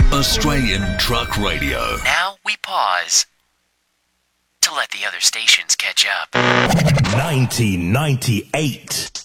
Australian Truck Radio. Now we pause to let the other stations catch up. 1998.